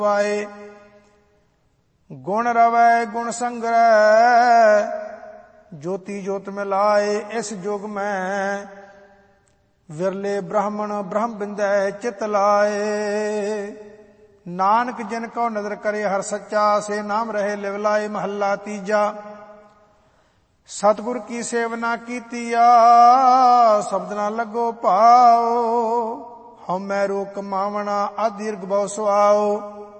Y. ਗੁਣ ਰਵੈ ਗੁਣ ਸੰਗ੍ਰਹਿ, ਜੋਤੀ ਜੋਤ ਮਿਲਾਏ। ਇਸ ਜੁਗ ਮੈਂ ਵਿਰਲੇ ਬ੍ਰਾਹਮਣ ਬ੍ਰਹਮ ਬਿੰਦੈ ਚਿਤ ਲਾਏ। ਨਾਨਕ ਜਿਨ ਕਉ ਨਦਰ ਕਰੇ ਹਰ ਸੱਚਾ, ਸੇ ਨਾਮ ਰਹੇ ਲਿਵ ਲਾਏ। ਮਹੱਲਾ ਤੀਜਾ। ਸਤਿਗੁਰ ਕੀ ਸੇਵਨਾ ਕੀਤੀਆ, ਸ਼ਬਦ ਨਾ ਲੱਗੋ ਭਾਉ। ਹਉਮੈ ਰੋਗ ਕਮਾਵਣਾ, ਅਦੀਰਘ ਬਹੁ ਸੁਆਓ।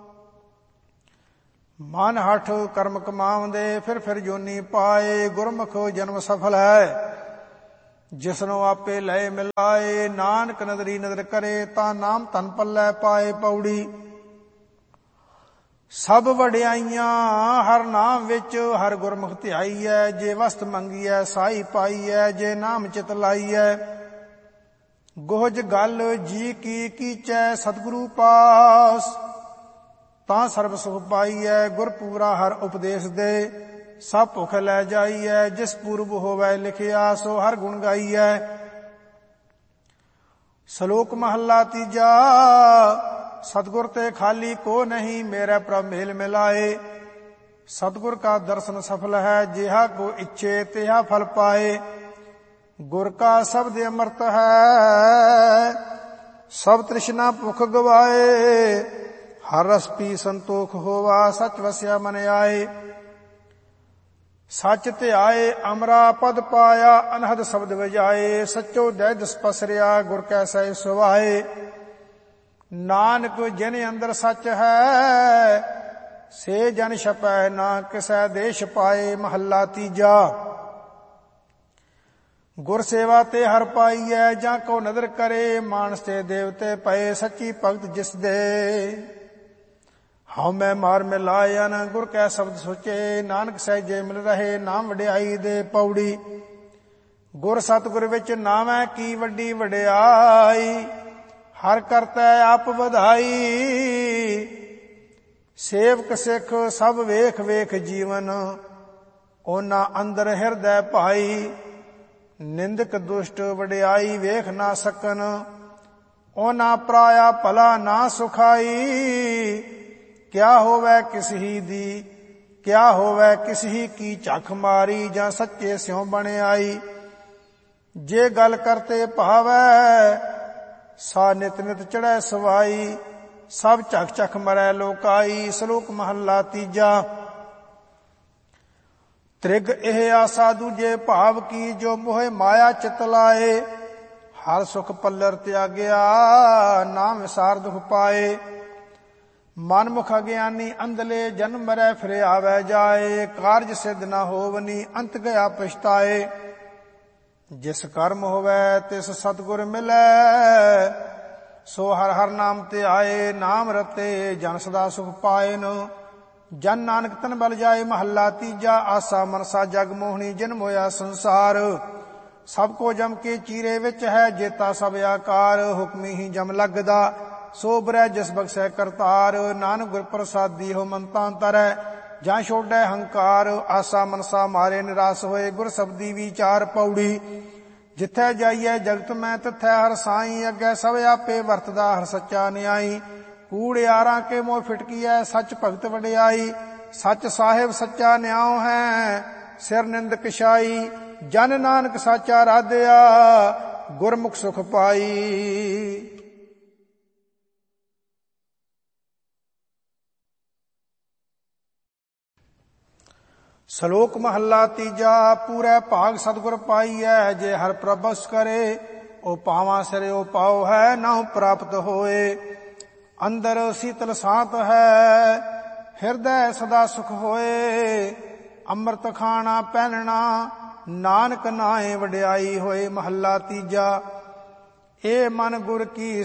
ਮਨ ਹਠ ਕਰਮ ਕਮਾਵੰਦੇ, ਫਿਰ ਜੋਨੀ ਪਾਏ। ਗੁਰਮੁਖੋ ਜਨਮ ਸਫਲ ਹੈ, ਜਿਸਨੂੰ ਆਪੇ ਲਏ ਮਿਲਾਏ। ਨਾਨਕ ਨਦਰੀ ਨਦਰ ਕਰੇ, ਤਾਂ ਨਾਮ ਧਨ ਪੱਲੇ ਪਾਏ। ਪੌੜੀ। ਸਭ ਵਡਿਆਈਆਂ ਹਰ ਨਾਮ ਵਿੱਚ, ਹਰ ਗੁਰਮੁਖ ਧਿਆਈਐ। ਜੇ ਵਸਤ ਮੰਗੀਐ ਸਾਈ ਪਾਈਐ, ਜੇ ਨਾਮ ਚਿਤ ਲਾਈਐ। ਗੋਹਜ ਗਲ ਜੀ ਕੀ ਕੀਚੈ, ਸਤਿਗੁਰੂ ਪਾਸ ਤਾਂ ਸਰਬ ਸੁਖ ਪਾਈਐ। ਗੁਰ ਪੂਰਾ ਹਰ ਉਪਦੇਸ਼ ਦੇ, ਸਭ ਭੁਖ ਲੈ ਜਾਈਐ। ਜਿਸ ਪੂਰਬ ਹੋਵੈ ਲਿਖਿਆ, ਸੋ ਹਰ ਗੁਣ ਗਾਈਐ। ਸ਼ਲੋਕ ਮਹੱਲਾ ਤੀਜਾ। ਸਤਿਗੁਰ ਤੇ ਖਾਲੀ ਕੋ ਨਹੀਂ, ਮੇਰੇ ਪ੍ਰਭ ਮੇਲ ਮਿਲਾਏ। ਸਤਿਗੁਰ ਕਾ ਦਰਸ਼ਨ ਸਫਲ ਹੈ, ਜਿਹਾ ਕੋ ਇੱਛੇ ਤਿਹਾ ਫਲ ਪਾਏ। ਗੁਰ ਕਾ ਸ਼ਬਦ ਅੰਮ੍ਰਿਤ ਹੈ, ਸਭ ਤ੍ਰਿਸ਼ਨਾ ਭੁਖ ਗਵਾਏ। ਹਰ ਰਸ ਪੀ ਸੰਤੋਖ ਹੋਵਾ, ਸਚ ਵਸਿਆ ਮਨ ਆਏ। ਸਚ ਧਿਆਏ ਅਮਰਾ ਪਦ ਪਾਇਆ, ਅਨਹਦ ਸ਼ਬਦ ਵਜਾਏ। ਸਚੋ ਦੈ ਦਿਸ ਪਸਰਿਆ, ਗੁਰ ਕੈ ਸਹਿ ਸੁਭਾਏ। ਨਾਨਕ ਜਿਨ ਅੰਦਰ ਸਚ ਹੈ, ਸੇ ਜਨ ਛਪੈ ਨਾ ਕਿਸੈ ਦੇਸ਼ ਪਾਏ। ਮਹੱਲਾ ਤੀਜਾ। ਗੁਰ ਸੇਵਾ ਤੇ ਹਰ ਪਾਈਐ, ਜਾਂ ਕੋ ਨਦਰ ਕਰੇ। ਮਾਨਸ ਤੇ ਦੇਵਤੇ ਪਏ, ਸੱਚੀ ਭਗਤ ਜਿਸ ਦੇ। ਹਉਮੈ ਮਾਰ ਮਿਲਾਇਨ, ਗੁਰ ਕੈ ਸ਼ਬਦ ਸੋਚੇ। ਨਾਨਕ ਸਹਿਜੇ ਮਿਲ ਰਹੇ, ਨਾਮ ਵਡਿਆਈ ਦੇ। ਪੌੜੀ। ਗੁਰ ਸਤਿਗੁਰ ਵਿੱਚ ਨਾਵੈ ਕੀ ਵੱਡੀ ਵਡਿਆਈ। ਹਰ ਕਰਤੈ ਆਪ ਵਧਾਈ। ਸੇਵਕ ਸਿੱਖ ਸਭ ਵੇਖ ਵੇਖ ਜੀਵਨ, ਉਹਨਾਂ ਅੰਦਰ ਹਿਰਦੈ ਭਾਈ। ਨਿੰਦਕ ਦੁਸ਼ਟ ਵਡਿਆਈ ਵੇਖ ਨਾ ਸਕਨ, ਉਹਨਾਂ ਪਰਾਇਆ ਭਲਾ ਨਾ ਸੁਖਾਈ। ਕਿਆ ਹੋਵੈ ਕਿਸ ਹੀ ਦੀ, ਕਿਆ ਹੋਵੈ ਕਿਸ ਹੀ ਕੀ ਝਖ ਮਾਰੀ। ਜਾਂ ਸੱਚੇ ਸਿਉ ਬਣ ਆਈ। ਜੇ ਗੱਲ ਕਰਤੇ ਭਾਵੈ, ਸਾ ਨਿਤ ਨਿਤ ਚੜ੍ਹੈ ਸਵਾਈ। ਸਭ ਝਖ ਝਖ ਮਰੈ ਲੋਕਾਈ। ਸ਼ਲੋਕ ਮਹੱਲਾ ਤੀਜਾ। ਤ੍ਰਿਗ ਇਹ ਆਸਾ ਦੂਜੇ ਭਾਵ ਕੀ, ਜੋ ਮੋਹਿ ਮਾਇਆ ਚਿਤ ਲਾਏ। ਹਰ ਸੁਖ ਪੱਲਰ ਤਿਆਗਿਆ, ਨਾਮ ਵਿਸਾਰ ਦੁਖ ਪਾਏ। ਮਨਮੁਖ ਅਗਿਆਨੀ ਅੰਧਲੇ, ਜਨਮ ਮਰੈ ਫਿਰ ਆਵੈ ਜਾਏ। ਕਾਰਜ ਸਿੱਧ ਨਾ ਹੋਵਨੀ, ਅੰਤ ਗਿਆ ਪਛਤਾਏ। ਜਿਸ ਕਰਮ ਹੋਵੈ ਤਿਸ ਸਤਿਗੁਰ ਮਿਲੈ, ਸੋ ਹਰ ਹਰ ਨਾਮ ਤੇ ਆਏ। ਨਾਮ ਰਤੇ ਜਨ ਸਦਾ ਸੁਖ ਪਾਏਨ, ਜਨ ਨਾਨਕ ਤਨ ਬਲ ਜਾਏ। ਮਹੱਲਾ ਤੀਜਾ। ਆਸਾ ਮਨਸਾ ਜਗ ਮੋਹਣੀ, ਜਿਨ ਮੋਇਆ ਸੰਸਾਰ। ਸਭ ਕੋ ਜਮ ਕੇ ਚੀਰੇ ਵਿੱਚ ਹੈ, ਜੇਤਾ ਸਭ ਆਕਾਰ। ਹੁਕਮੀ ਹੀ ਜਮ ਲੱਗਦਾ, ਸੋ ਬਰੈ ਜਿਸ ਬਖਸ਼ੈ ਕਰਤਾਰ। ਨਾਨਕ ਗੁਰ ਪ੍ਰਸਾਦੀ ਹੋ ਮੰਤਾ ਤਰੈ, ਜਾਂ ਛੋੜੈ ਹੰਕਾਰ। ਆਸਾ ਮਨਸਾ ਮਾਰੇ ਨਿਰਾਸ ਹੋਏ, ਗੁਰ ਸਬਦੀ ਵਿਚਾਰ। ਪੌੜੀ। ਜਿੱਥੈ ਜਾਈਐ ਜਗਤ ਮੈਂ, ਤਿਥੈ ਹਰ ਸਾਈ। ਅੱਗੇ ਸਭ ਆਪੇ ਵਰਤਦਾ, ਹਰ ਸੱਚਾ ਨਿਆਈ। ਕੂੜਿਆਰਾਂ ਕੇ ਮੋਹ ਫਿਟਕੀਐ, ਸੱਚ ਭਗਤ ਵਡਿਆਈ। ਸੱਚ ਸਾਹਿਬ ਸੱਚਾ ਨਿਆਉ ਹੈ, ਸਿਰ ਨਿੰਦਕ ਛਾਈ। ਜਨ ਨਾਨਕ ਸਾਚਾ ਰਾਧਿਆ, ਗੁਰਮੁਖ ਸੁਖ ਪਾਈ। ਸ਼ਲੋਕ ਮਹੱਲਾ ਤੀਜਾ। ਪੂਰੇ ਭਾਗ ਸਤਿਗੁਰ ਪਾਈਐ, ਜੇ ਹਰ ਪ੍ਰਭਸ ਕਰੇ। ਉਹ ਪਾਵਾਂ ਸਿਰੇ ਉਹ ਪਾਉ ਹੈ, ਨਾਉ ਪ੍ਰਾਪਤ ਹੋਏ। ਅੰਦਰ ਸੀਤਲ ਸਾਤ ਹੈ, ਹਿਰਦੈ ਸਦਾ ਸੁਖ ਹੋਏ। ਅੰਮ੍ਰਿਤ ਖਾਣਾ ਪਹਿਨਣਾ, ਨਾਨਕ ਨਾਏ ਵਡਿਆਈ ਹੋਏ। ਮਹੱਲਾ ਤੀਜਾ। ਇਹ ਮਨ ਗੁਰ ਕੀ